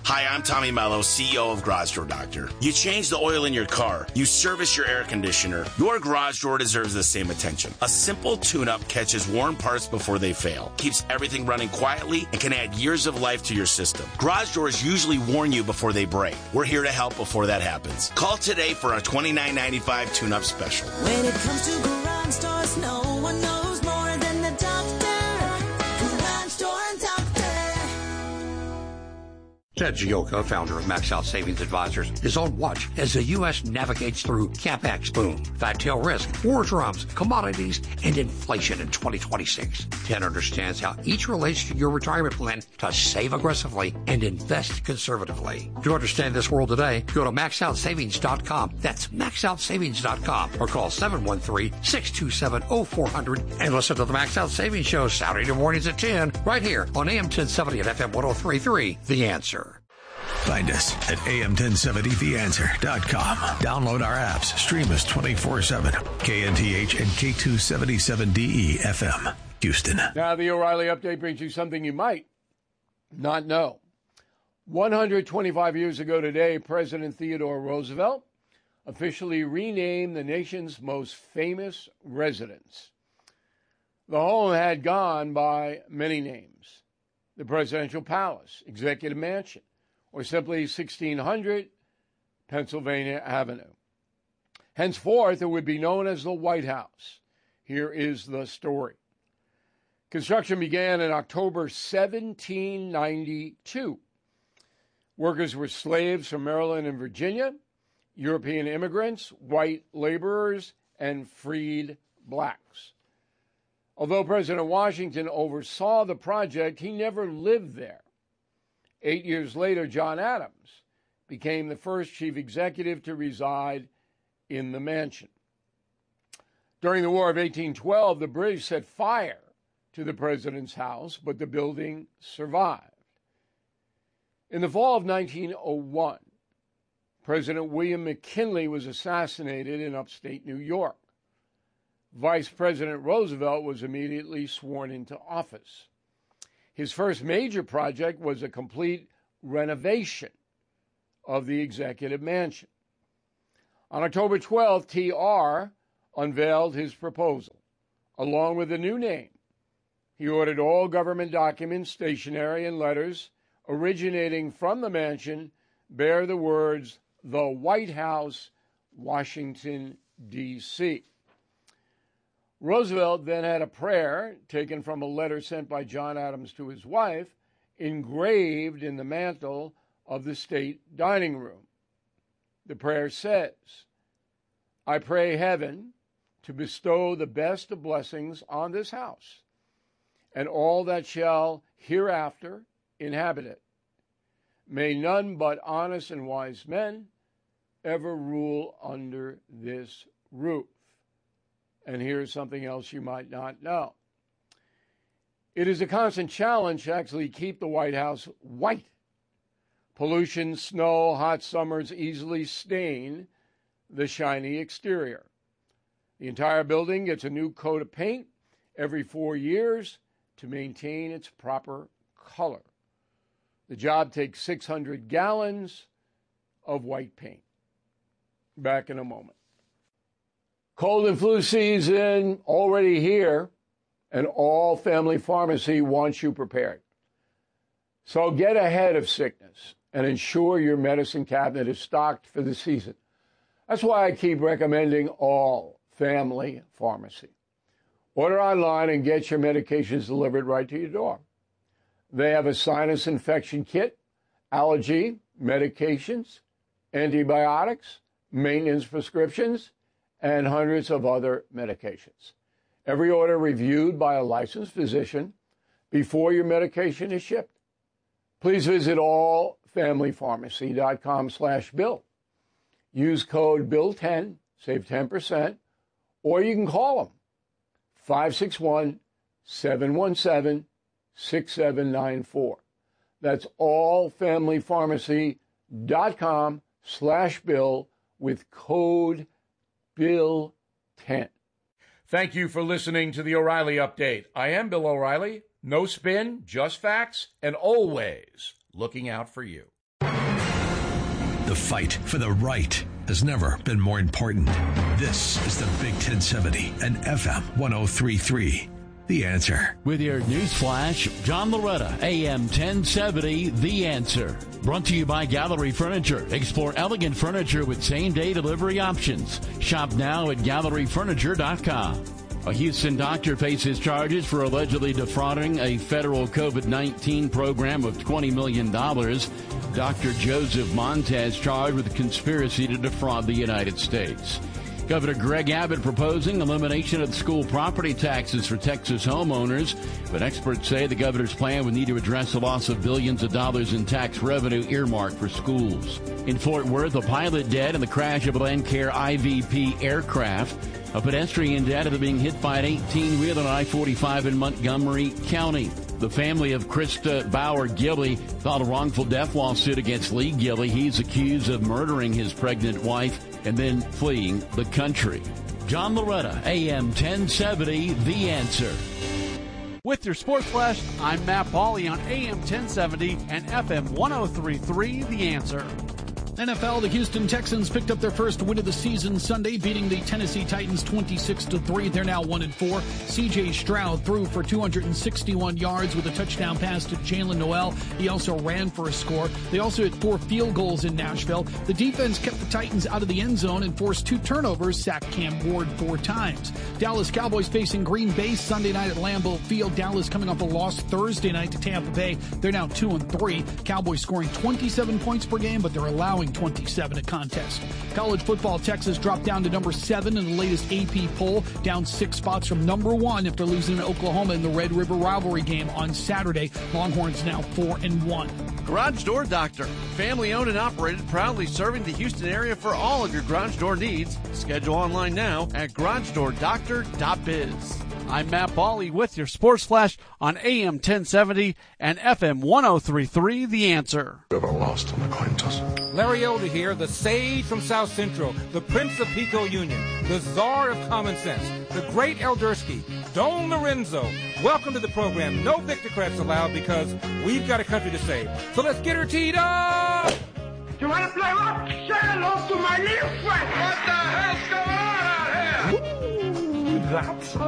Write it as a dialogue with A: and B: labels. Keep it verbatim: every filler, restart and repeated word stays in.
A: Hi, I'm Tommy Mello, C E O of Garage Door Doctor. You change the oil in your car. You service your air conditioner. Your garage door deserves the same attention. A simple tune-up catches worn parts before they fail, keeps everything running quietly, and can add years of life to your system. Garage doors usually warn you before they break. We're here to help before that happens. Call today for our twenty-nine ninety-five tune-up special.
B: When it comes to garage doors, no one knows more than the doctor. Garage Door Doctor.
C: Ted Gioka, founder of Max Out Savings Advisors, is on watch as the U S navigates through CapEx boom, fat tail risk, war drums, commodities, and inflation in twenty twenty-six. Ted understands how each relates to your retirement plan to save aggressively and invest conservatively. To understand this world today, go to max out savings dot com. That's max out savings dot com or call seven one three, six two seven, oh four hundred and listen to the Max Out Savings Show Saturday mornings at ten right here on A M ten seventy and F M ten thirty-three. The Answer.
D: Find us at A M ten seventy the answer dot com. Download our apps. Stream us twenty-four seven. K N T H and K two seventy-seven D E F M, Houston.
E: Now, the O'Reilly Update brings you something you might not know. one hundred twenty-five years ago today, President Theodore Roosevelt officially renamed the nation's most famous residence. The home had gone by many names: the Presidential Palace, Executive Mansion, or simply sixteen hundred Pennsylvania Avenue. Henceforth, it would be known as the White House. Here is the story. Construction began in October seventeen ninety-two. Workers were slaves from Maryland and Virginia, European immigrants, white laborers, and freed blacks. Although President Washington oversaw the project, he never lived there. Eight years later, John Adams became the first chief executive to reside in the mansion. During the War of eighteen twelve, the British set fire to the president's house, but the building survived. In the fall of nineteen oh one, President William McKinley was assassinated in upstate New York. Vice President Roosevelt was immediately sworn into office. His first major project was a complete renovation of the Executive Mansion. On October twelfth, T R unveiled his proposal, along with a new name. He ordered all government documents, stationery, and letters originating from the mansion bear the words, "The White House, Washington, D C" Roosevelt then had a prayer taken from a letter sent by John Adams to his wife, engraved in the mantel of the state dining room. The prayer says, "I pray heaven to bestow the best of blessings on this house and all that shall hereafter inhabit it. May none but honest and wise men ever rule under this roof." And here's something else you might not know. It is a constant challenge to actually keep the White House white. Pollution, snow, hot summers easily stain the shiny exterior. The entire building gets a new coat of paint every four years to maintain its proper color. The job takes six hundred gallons of white paint. Back in a moment. Cold and flu season already here, and All Family Pharmacy wants you prepared. So get ahead of sickness and ensure your medicine cabinet is stocked for the season. That's why I keep recommending All Family Pharmacy. Order online and get your medications delivered right to your door. They have a sinus infection kit, allergy, medications, antibiotics, maintenance prescriptions, and hundreds of other medications. Every order reviewed by a licensed physician before your medication is shipped. Please visit all family pharmacy dot com slash bill. Use code bill ten, save ten percent, or you can call them, five six one, seven one seven, six seven nine four. That's all family pharmacy dot com slash bill with code bill ten. Thank you for listening to the O'Reilly Update. I am Bill O'Reilly. No spin, just facts, and always looking out for you.
D: The fight for the right has never been more important. This is the Big ten seventy and F M one oh three point three. The Answer.
F: With your news flash, John Loretta, A M ten seventy, The Answer. Brought to you by Gallery Furniture. Explore elegant furniture with same-day delivery options. Shop now at gallery furniture dot com. A Houston doctor faces charges for allegedly defrauding a federal COVID nineteen program of twenty million dollars. Doctor Joseph Montez charged with conspiracy to defraud the United States. Governor Greg Abbott proposing elimination of school property taxes for Texas homeowners, but experts say the governor's plan would need to address the loss of billions of dollars in tax revenue earmarked for schools. In Fort Worth, a pilot dead in the crash of a Lancair I V P aircraft. A pedestrian dead after being hit by an eighteen-wheeler on I forty-five in Montgomery County. The family of Krista Bauer Gilley filed a wrongful death lawsuit against Lee Gilley. He's accused of murdering his pregnant wife and then fleeing the country. John Loretta, A M ten seventy, The Answer.
G: With your Sports Flash, I'm Matt Pauley on A M ten seventy and F M one oh three point three, The Answer.
H: N F L, the Houston Texans picked up their first win of the season Sunday, beating the Tennessee Titans twenty-six to three. They're now one and four. C J Stroud threw for two hundred sixty-one yards with a touchdown pass to Jalen Noel. He also ran for a score. They also hit four field goals in Nashville. The defense kept the Titans out of the end zone and forced two turnovers, sacked Cam Ward four times. Dallas Cowboys facing Green Bay Sunday night at Lambeau Field. Dallas coming off a loss Thursday night to Tampa Bay. They're now two and three. Cowboys scoring twenty-seven points per game, but they're allowing twenty-seven a contest. College football, Texas dropped down to number seven in the latest A P poll, down six spots from number one after losing to Oklahoma in the Red River rivalry game on Saturday. Longhorns now four and one.
G: Garage Door Doctor, family owned and operated, proudly serving the Houston area for all of your garage door needs. Schedule online now at garage door doctor dot biz. I'm Matt Pauley with your Sports Flash on A M ten seventy and F M one oh three point three, The Answer.
I: Ever lost an acquaintance?
J: Larry Elder here, the sage from South Central, the Prince of Pico Union, the czar of common sense, the great Eldersky, Don Lorenzo. Welcome to the program. No Victocrats allowed because we've got a country to save. So let's get her teed up!
K: You want to play rock? Say hello to my little friend! What the hell's going on out here? Ooh, that's